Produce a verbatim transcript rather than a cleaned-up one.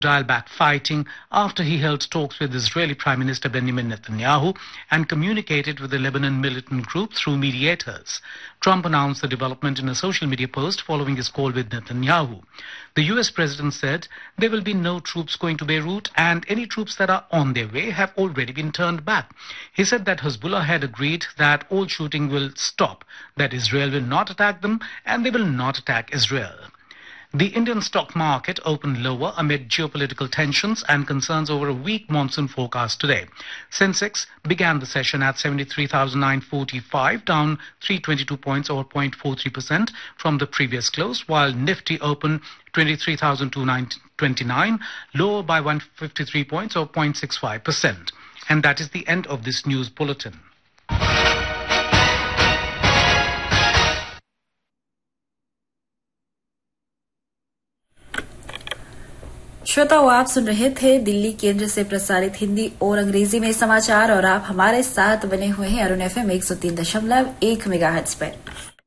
dial back fighting after he held talks with Israeli Prime Minister Benjamin Netanyahu and communicated with the Lebanon militant group through mediators. Trump announced the development in a social media post following his call with Netanyahu. The U S president said there will be no troops going to Beirut and any troops that are on their way have already been turned back. He said that Hezbollah had agreed that all shooting will stop, that Israel will not attack them and they will not attack Israel. The Indian stock market opened lower amid geopolitical tensions and concerns over a weak monsoon forecast today. Sensex began the session at seventy-three thousand nine hundred forty-five, down three hundred twenty-two points or zero point four three percent from the previous close, while Nifty opened twenty-three thousand two hundred twenty-nine, lower by one hundred fifty-three points or zero point six five percent. And that is the end of this news bulletin. श्रोताओ, आप सुन रहे थे दिल्ली केंद्र से प्रसारित हिंदी और अंग्रेजी में समाचार और आप हमारे साथ बने हुए हैं अरुण एफएम एक सौ तीन दशमलव एक मेगाहर्ट्ज पर।